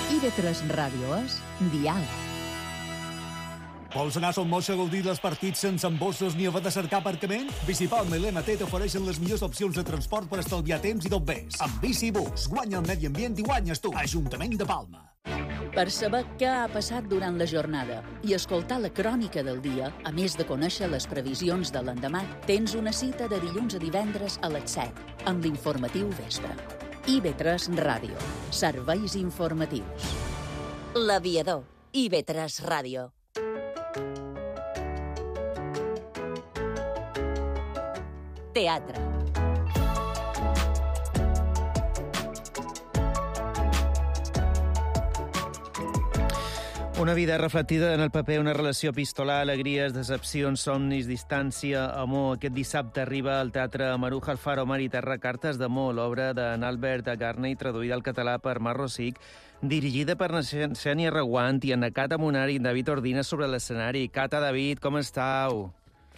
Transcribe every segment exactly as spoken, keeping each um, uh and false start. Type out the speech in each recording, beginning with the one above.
I V tres Ràdio és diàleg. Vols anar a Son Moix a gaudir dels partits sense embossos ni haver de cercar aparcament? Bicipalma i l'M T t'ofereixen les millors opcions de transport per estalviar temps i tot més. Amb Bicibús, guanya el medi ambient i guanyes tu. Ajuntament de Palma. Per saber què ha passat durant la jornada i escoltar la crònica del dia, a més de conèixer les previsions de l'endemà, tens una cita de dilluns a divendres a les set, amb l'informatiu Vespre. I V tres Ràdio. Serveis informatius. L'Aviador. I V tres Ràdio. Teatre. Una vida reflectida en el paper, una relació epistolar, alegries, decepcions, somnis, distància, amor. Aquest dissabte arriba al Teatre Maruja Alfaro, Mar i Terra, Cartes d'amor, l'obra d'Albert Agarney, traduïda al català per Mar Rosic, dirigida per Xènia Reguant i Ana Cata Munari i David Ordina sobre l'escenari. Cata, David, com estàu?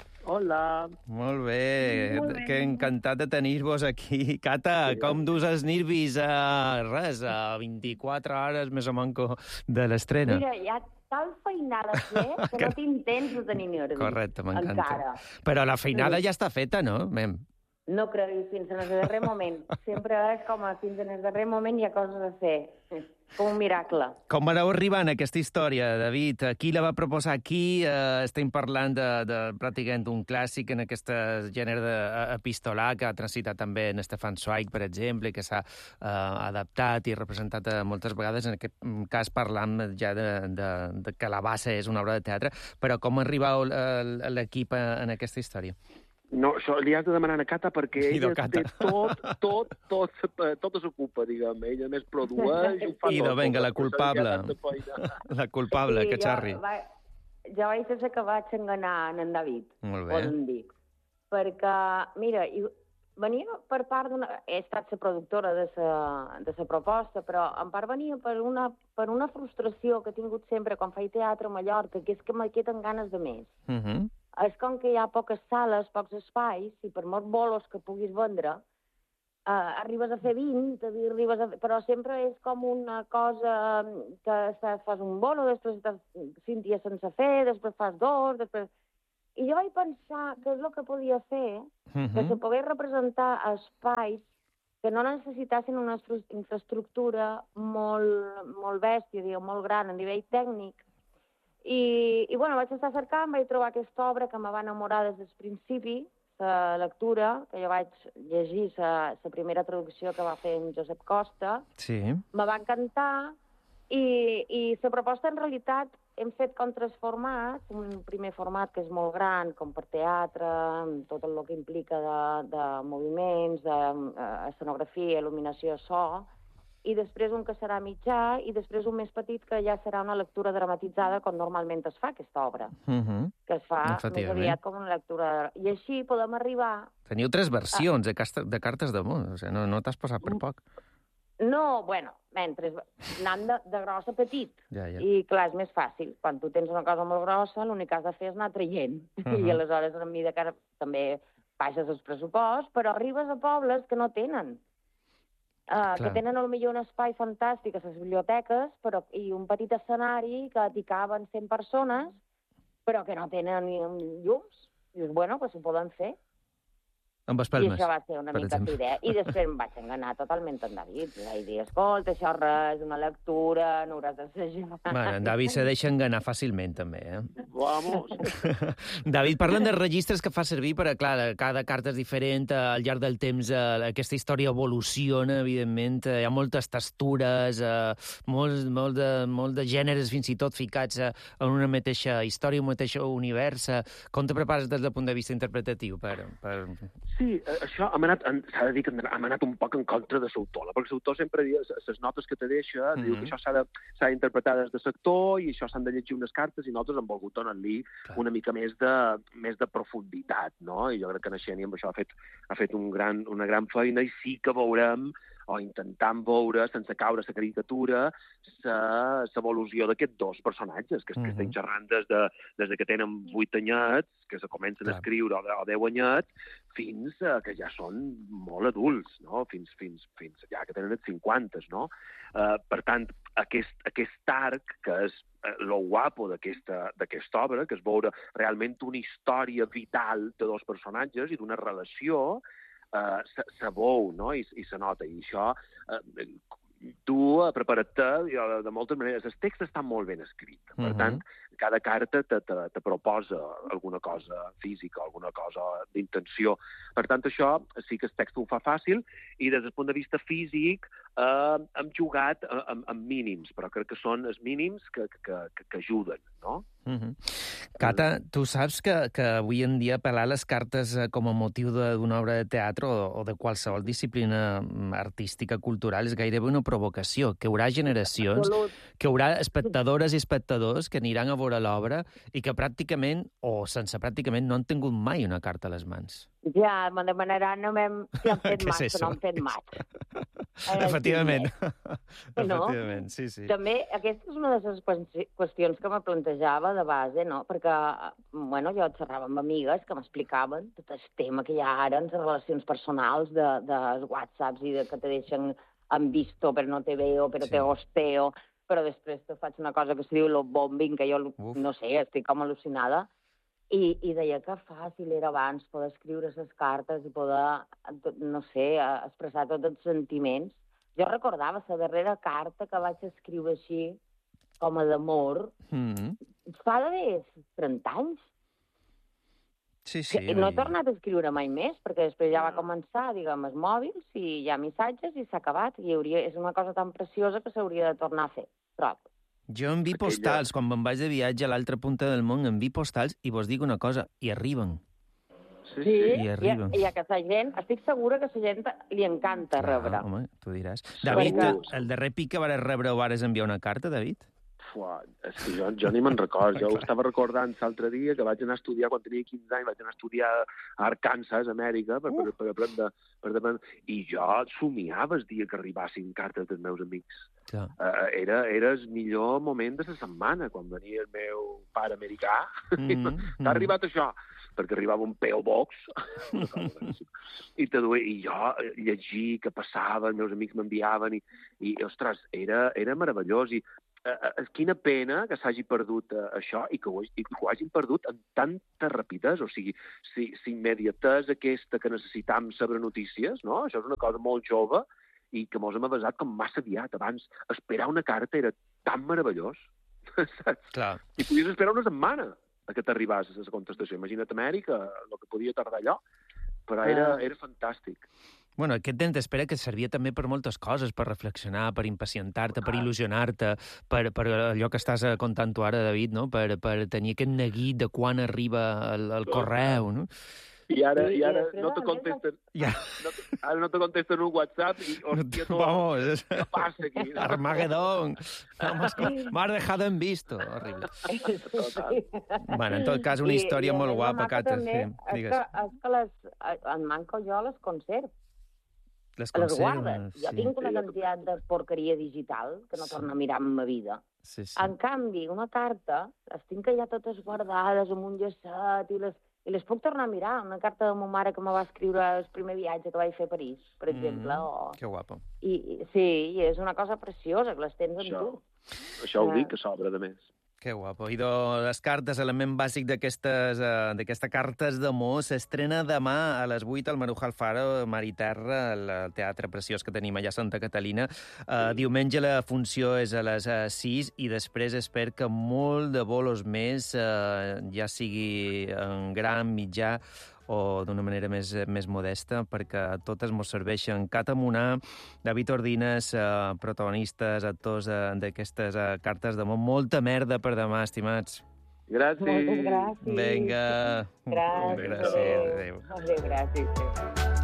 Hola. Molt bé, Molt bé. que encantat de tenir-vos aquí. Cata, com dus els nervis a res, a vint-i-quatre hores més o manco de l'estrena? Mira, hi ha tal feinada a fer que, que no tinc temps de tenir nervis. Correcte, m'encanta. Encara. Però la feinada Sí. ja està feta, no, mem? No creguis, fins en el darrer moment. Sempre és com a fins en el darrer moment hi ha coses a fer. Com un miracle. Com vareu arribar en aquesta història, David? Qui la va proposar? Qui eh, estem parlant de, de pràcticament un clàssic en aquest gènere d'epistolar que ha transitat també en Stefan Zweig, per exemple, que s'ha eh, adaptat i representat eh, moltes vegades. En aquest cas parlam ja de, de, de que la base és una obra de teatre. Però com arribau eh, l'equip en aquesta història? No, això li has de demanar a Cata perquè Idò, ella Cata. té tot, tot, tot, tot s'ocupa, diguem. Ella més produeix, ho fa Idò, tot. vinga, la Posar culpable. ja tanta feina. La culpable, que xarri. Jo, va, jo vaig ser que vaig enganar en en David, Molt bé. podem dir. Perquè, mira, i venia per part d'una... He estat la productora de la de la proposta, però en part venia per una, per una frustració que he tingut sempre quan faig teatre a Mallorca, que és que me queden ganes de més. Uh -huh. És com que hi ha poques sales, pocs espais, i per molts bolos que puguis vendre, eh, arribes a fer vint, arribes a fer... però sempre és com una cosa que fas un bolo, després estàs cinc dies sense fer, després fas dos, després... I jo vaig pensar que és el que podia fer, Uh -huh. que se pogués representar espais que no necessitassin una infraestructura molt, molt bèstia, diguem, molt gran a nivell tècnic. I, i bueno, vaig estar cercant, vaig trobar aquesta obra que me va enamorar des del principi, la lectura, que jo vaig llegir la primera traducció que va fer en Josep Costa. Sí. Me va encantar i, i la proposta en realitat hem fet com tres formats. Un primer format que és molt gran, com per teatre, amb tot el que implica de, de moviments, d'escenografia, il·luminació, so, i després un que serà mitjà, i després un més petit que ja serà una lectura dramatitzada, com normalment es fa aquesta obra, Uh -huh. que es fa més Efectivament. aviat com una lectura... I així podem arribar... Teniu tres versions de, casta, de cartes d'amor, o sigui, no, no t'has passat per poc. No, bueno, mentre anant de, de gros a petit. Ja, ja. I clar, és més fàcil. Quan tu tens una cosa molt grossa, l'únic que has de fer és anar traient. Uh -huh. I aleshores, a mesura que ara també baixes els pressupost, però arribes a pobles que no tenen. Uh, que tenen potser un espai fantàstic a les biblioteques però, i un petit escenari que t'hi caben cent persones, però que no tenen ni llums. I dius, bueno, pues ho poden fer. Amb I espelmes, això va ser una per mica exemple. la idea. I després em vaig enganar totalment en David. Vaig dir, escolta, això res, una lectura, no hauràs d'assajar. Bueno, en David se deixa enganar fàcilment, també, eh? Vamos. David, parlen de registres que fa servir, però, clar, cada carta és diferent, al llarg del temps eh, aquesta història evoluciona, evidentment, eh, hi ha moltes textures, eh, molt, molt, de, molt de gèneres, fins i tot, ficats eh, en una mateixa història, un mateix univers. Eh, com te prepares des del punt de vista interpretatiu per... per... Sí, això hem anat, s'ha de dir que hem anat un poc en contra de l'autor, perquè l'autor sempre diu, les notes que te deixa, mm -hmm. diu que això s'ha d'interpretar des de l'actor i això s'han de llegir unes cartes i nosaltres hem volgut donar-li una mica més de, més de profunditat, no? I jo crec que en Xènia amb això ha fet, ha fet un gran, una gran feina i sí que veurem o intentant veure, sense caure la caricatura, l'evolució d'aquests dos personatges, que, uh-huh. que estem xerrant des de, des de que tenen vuit anyets, que se comencen Clar. a escriure, o, de, o deu anyets, fins uh, que ja són molt adults, no? Fins, fins, fins ja que tenen els cinquanta, no? Uh, per tant, aquest, aquest arc, que és lo guapo d'aquesta obra, que és veure realment una història vital de dos personatges i d'una relació, eh, se, se veu, no? I, i se nota. I això, eh, tu prepara't-te de moltes maneres. El text està molt ben escrit. Per uh-huh. tant, cada carta te, te, te proposa alguna cosa física, alguna cosa d'intenció. Per tant, això sí que el text ho fa fàcil, i des del punt de vista físic eh, hem jugat amb, amb mínims, però crec que són els mínims que, que, que, que ajuden, no? Uh-huh. Cata, tu saps que, que avui en dia apel·lar les cartes com a motiu d'una obra de teatre o, o de qualsevol disciplina artística, cultural, és gairebé una provocació, que hi haurà generacions, que hi haurà espectadores i espectadors que aniran a veure l'obra i que pràcticament, o sense pràcticament, no han tingut mai una carta a les mans. Ja, me demanaran no hem, si han fet mat, que no han fet mat. Efectivament. No? Efectivament, sí, sí. També aquesta és una de les qüestions que me plantejava de base, no? Perquè, bueno, jo xerrava amb amigues que m'explicaven tot el tema que hi ha ara en les relacions personals de, de whatsapps i de que te deixen en visto però no te veo, però sí. te gosteo, però després te faig una cosa que es diu lo bombing, que jo, Uf. no sé, estic com al·lucinada. I, i deia que fàcil era abans poder escriure les cartes i poder, no sé, expressar tots els sentiments. Jo recordava la darrera carta que vaig escriure així, com a d'amor, mm-hmm. fa d'haver trenta anys. Sí, sí. No he tornat a escriure mai més, perquè després ja va començar, diguem, els mòbils, i hi ha missatges i s'ha acabat. I hauria, és una cosa tan preciosa que s'hauria de tornar a fer. Però jo envio postals, quan me'n vaig de viatge a l'altra punta del món, envio postals i vos dic una cosa, i arriben. Sí, sí. I, arriben. I, i a que la gent, estic segura que a la gent li encanta Clar, rebre. Home, tu diràs. David, Perquè... el darrer pic que vares rebre o vares enviar una carta, David? Fuà, és que jo, jo ni me'n record. Jo ho estava recordant l'altre dia, que vaig anar a estudiar, quan tenia quinze anys, vaig anar a estudiar a Arkansas, Amèrica, per, per, per aprendre... Per aprendre. I jo somiava el dia que arribassin cartes dels meus amics. Uh, era, era el millor moment de la setmana, quan venia el meu pare americà. Mm-hmm. T'ha arribat això? Perquè arribava un P O Box. I, I jo llegir què passava, els meus amics m'enviaven, i, i ostres, era, era meravellós. I Uh, quina pena que s'hagi perdut uh, això i que, ho, i que ho hagin perdut amb tanta rapidesa. O sigui, si, si immediatesa aquesta que necessitam saber notícies, no? Això és una cosa molt jove i que mos hem avasat com massa aviat. Abans, esperar una carta era tan meravellós, saps? Clar. I podies esperar una setmana a que t'arribàs a la contestació. Imagina't Amèrica, el que podia tardar allò, però era, era fantàstic. Bueno, aquest temps d'espera que servia també per moltes coses, per reflexionar, per impacientar-te, per il·lusionar-te, per, per allò que estàs contant tu ara, David, no? per, per tenir aquest neguit de quan arriba el, el correu, no? I ara, i ara no te contesten... Ja. No, ara no te contesten un WhatsApp i, hòstia, no, Vamos, què passa aquí? Armagedón. M'has dejado en visto. Horrible. Bueno, en tot cas, una història I, molt guapa, Cata. Sí, és que, és que les, en manco jo les conservo. Les, les guardes. Jo sí. tinc una quantitat de porqueria digital que no sí. torno a mirar en ma vida. Sí, sí. En canvi, una carta, les tinc ja totes guardades amb un llacet i les, i les puc tornar a mirar. Una carta de ma mare que me va escriure el primer viatge que vaig fer a París, per exemple. Mm, o... Que guapo. I, sí, i és una cosa preciosa, que les tens amb això, tu. Això ho dic, que sobra, de més. Que guapo. I de les cartes, element bàsic d'aquestes uh, d'aquesta cartes d'amor, s'estrena demà a les vuit al Maruja Alfaro, Mar i Terra, el teatre preciós que tenim allà a Santa Catalina. Uh, diumenge la funció és a les uh, sis i després espero que molt de bolos més, uh, ja sigui en gran, mitjà o d'una manera més, més modesta, perquè totes mos serveixen. Cata Munar, David Ordines, eh, protagonistes, actors eh, d'aquestes eh, cartes d'amor. Molta merda per demà, estimats. Gràcies. Moltes gràcies. Vinga. Gràcies. Gràcies. Adéu. Adéu, gràcies.